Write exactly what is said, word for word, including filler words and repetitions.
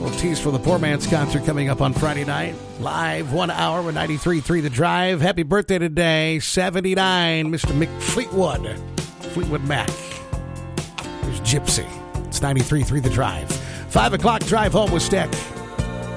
Little tease for the Poor Man's concert coming up on Friday night. Live one hour with ninety-three point three The Drive. Happy birthday today, seventy-nine, Mister Mick Fleetwood. Fleetwood Mac. There's Gypsy. It's ninety-three point three The Drive. Five o'clock drive home with Stick.